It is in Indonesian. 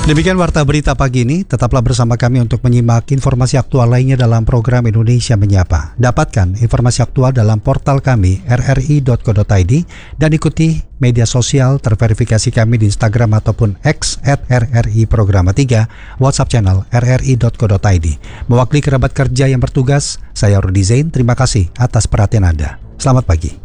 Demikian Warta Berita pagi ini, tetaplah bersama kami untuk menyimak informasi aktual lainnya dalam program Indonesia Menyapa. Dapatkan informasi aktual dalam portal kami rri.co.id dan ikuti media sosial terverifikasi kami di Instagram ataupun X @RRI-Programa3, WhatsApp channel rri.co.id. Mewakili kerabat kerja yang bertugas, saya Rudi Zain, terima kasih atas perhatian Anda. Selamat pagi.